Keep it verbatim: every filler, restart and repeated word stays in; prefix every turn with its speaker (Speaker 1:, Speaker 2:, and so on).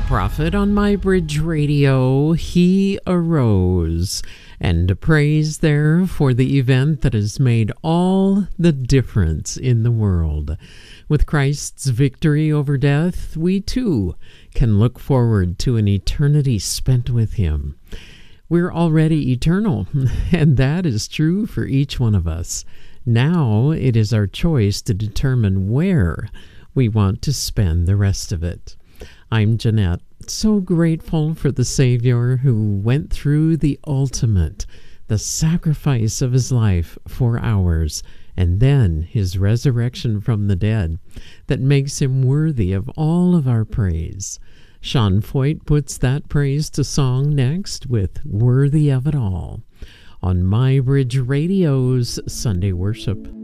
Speaker 1: prophet on My Bridge Radio, he arose, and praise there for the event that has made all the difference in the world. With Christ's victory over death, we too can look forward to an eternity spent with him. We're already eternal, and that is true for each one of us. Now it is our choice to determine where we want to spend the rest of it. I'm Jeanette, so grateful for the Savior who went through the ultimate, the sacrifice of his life for ours, and then his resurrection from the dead that makes him worthy of all of our praise. Sean Foyt puts that praise to song next with Worthy of It All on My Bridge Radio's Sunday Worship.